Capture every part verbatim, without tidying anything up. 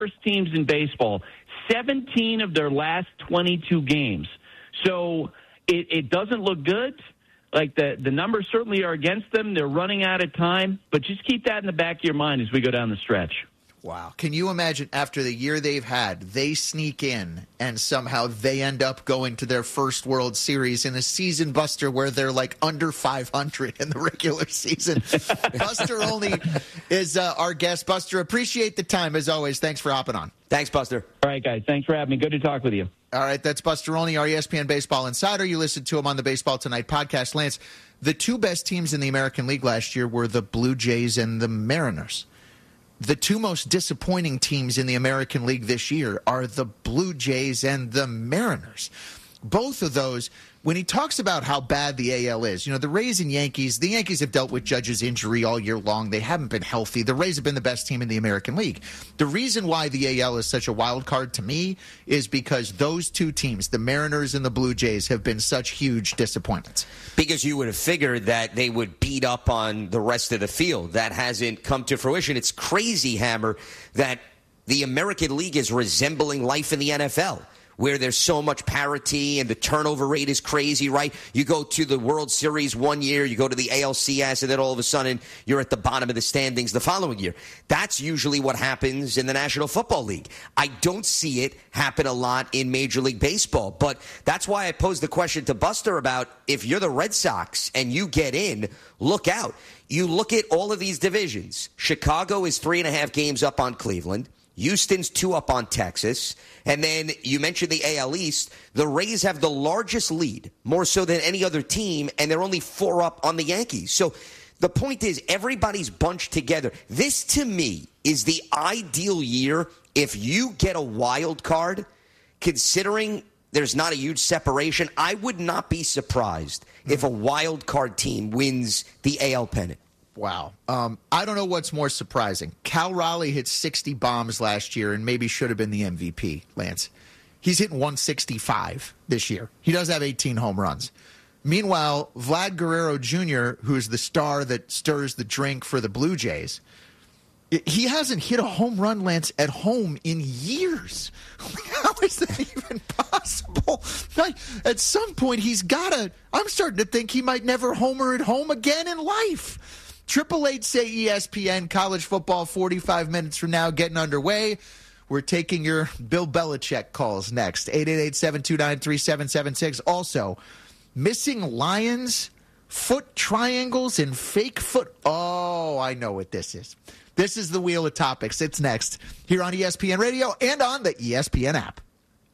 worst teams in baseball, seventeen of their last twenty-two games. So it, it doesn't look good. Like, the, the numbers certainly are against them. They're running out of time. But just keep that in the back of your mind as we go down the stretch. Wow. Can you imagine after the year they've had, they sneak in and somehow they end up going to their first World Series in a season buster where they're like under five hundred in the regular season? Buster Olney is uh, our guest. Buster, appreciate the time as always. Thanks for hopping on. Thanks, Buster. All right, guys. Thanks for having me. Good to talk with you. All right. That's Buster Olney, our E S P N Baseball Insider. You listened to him on the Baseball Tonight podcast. Lance, the two best teams in the American League last year were the Blue Jays and the Mariners. The two most disappointing teams in the American League this year are the Blue Jays and the Mariners. Both of those, when he talks about how bad the A L is, you know, the Rays and Yankees, the Yankees have dealt with Judge's injury all year long. They haven't been healthy. The Rays have been the best team in the American League. The reason why the A L is such a wild card to me is because those two teams, the Mariners and the Blue Jays, have been such huge disappointments. Because you would have figured that they would beat up on the rest of the field. That hasn't come to fruition. It's crazy, Hammer, that the American League is resembling life in the N F L, where there's so much parity and the turnover rate is crazy, right? You go to the World Series one year, you go to the A L C S, and then all of a sudden you're at the bottom of the standings the following year. That's usually what happens in the National Football League. I don't see it happen a lot in Major League Baseball, but that's why I posed the question to Buster about if you're the Red Sox and you get in, look out. You look at all of these divisions. Chicago is three and a half games up on Cleveland. Houston's two up on Texas. And then you mentioned the A L East. The Rays have the largest lead, more so than any other team, and they're only four up on the Yankees. So the point is, everybody's bunched together. This, to me, is the ideal year if you get a wild card, considering there's not a huge separation. I would not be surprised if a wild card team wins the A L pennant. Wow. Um, I don't know what's more surprising. Cal Raleigh hit sixty bombs last year and maybe should have been the M V P, Lance. He's hitting one sixty-five this year. He does have eighteen home runs. Meanwhile, Vlad Guerrero Junior, who's the star that stirs the drink for the Blue Jays, he hasn't hit a home run, Lance, at home in years. How is that even possible? Like, at some point, he's got to – I'm starting to think he might never homer at home again in life. Triple Eight say E S P N, college football forty-five minutes from now getting underway. We're taking your Bill Belichick calls next. eight eight eight, seven two nine, three seven seven six. Also, missing lions, foot triangles, and fake foot. Oh, I know what this is. This is the Wheel of Topics. It's next here on E S P N Radio and on the E S P N app.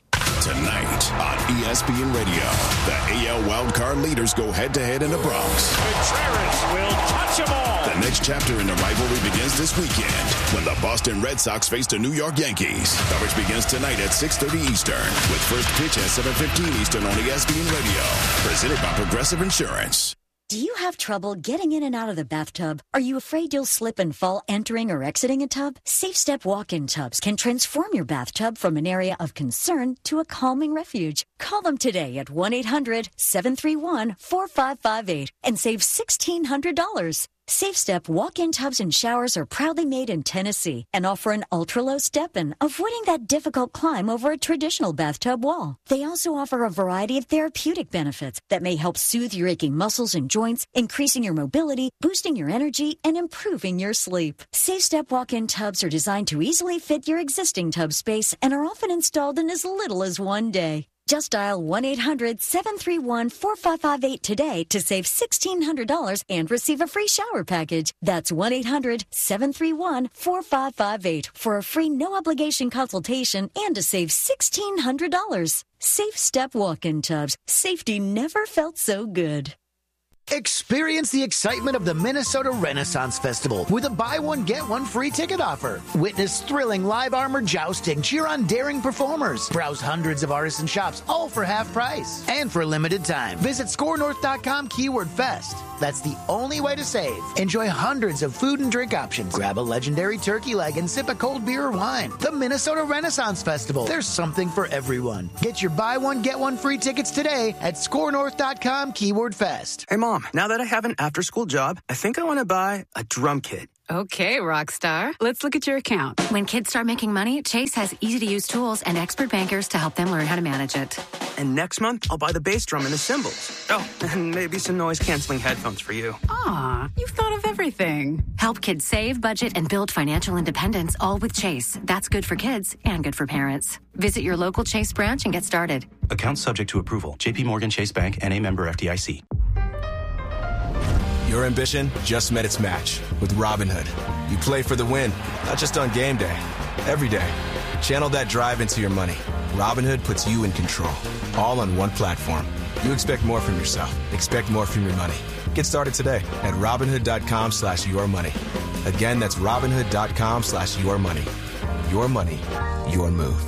Tonight on E S P N Radio, the A L wildcard leaders go head-to-head in the Bronx. Contreras will touch them all. The next chapter in the rivalry begins this weekend when the Boston Red Sox face the New York Yankees. Coverage begins tonight at six thirty Eastern with first pitch at seven fifteen Eastern on E S P N Radio. Presented by Progressive Insurance. Do you have trouble getting in and out of the bathtub? Are you afraid you'll slip and fall entering or exiting a tub? Safe Step walk-in tubs can transform your bathtub from an area of concern to a calming refuge. Call them today at one eight hundred, seven three one, four five five eight and save sixteen hundred dollars. Safe Step walk-in tubs and showers are proudly made in Tennessee and offer an ultra-low step-in, avoiding that difficult climb over a traditional bathtub wall. They also offer a variety of therapeutic benefits that may help soothe your aching muscles and joints, increasing your mobility, boosting your energy, and improving your sleep. Safe Step walk-in tubs are designed to easily fit your existing tub space and are often installed in as little as one day. Just dial one eight hundred, seven three one, four five five eight today to save sixteen hundred dollars and receive a free shower package. That's one eight hundred, seven three one, four five five eight for a free no-obligation consultation and to save sixteen hundred dollars. Safe Step walk-in tubs. Safety never felt so good. Experience the excitement of the Minnesota Renaissance Festival with a buy one, get one free ticket offer. Witness thrilling live armor jousting, cheer on daring performers, browse hundreds of artisan shops, all for half price. And for a limited time, visit score north dot com keyword fest. That's the only way to save. Enjoy hundreds of food and drink options. Grab a legendary turkey leg and sip a cold beer or wine. The Minnesota Renaissance Festival. There's something for everyone. Get your buy one, get one free tickets today at score north dot com keyword fest. Hey, Mom, now that I have an after-school job, I think I want to buy a drum kit. Okay, rock star. Let's look at your account. When kids start making money, Chase has easy-to-use tools and expert bankers to help them learn how to manage it. And next month, I'll buy the bass drum and the cymbals. Oh, and maybe some noise-canceling headphones for you. Aw, you've thought of everything. Help kids save, budget, and build financial independence, all with Chase. That's good for kids and good for parents. Visit your local Chase branch and get started. Account subject to approval. J P Morgan Chase Bank, N A member F D I C. Your ambition just met its match with Robinhood. You play for the win, not just on game day, every day. Channel that drive into your money. Robinhood puts you in control, all on one platform. You expect more from yourself. Expect more from your money. Get started today at Robinhood.com slash your money. Again, that's Robinhood.com slash your money. Your money, your move.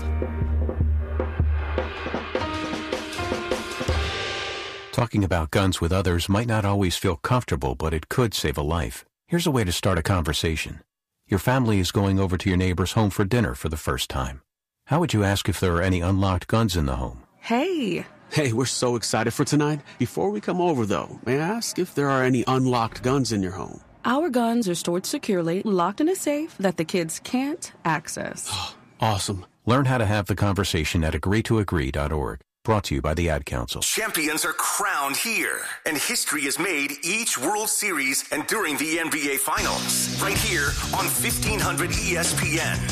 Talking about guns with others might not always feel comfortable, but it could save a life. Here's a way to start a conversation. Your family is going over to your neighbor's home for dinner for the first time. How would you ask if there are any unlocked guns in the home? Hey. Hey, we're so excited for tonight. Before we come over, though, may I ask if there are any unlocked guns in your home? Our guns are stored securely, locked in a safe that the kids can't access. Awesome. Learn how to have the conversation at agree to agree dot org. Brought to you by the Ad Council. Champions are crowned here, and history is made each World Series and during the N B A Finals. Right here on fifteen hundred E S P N.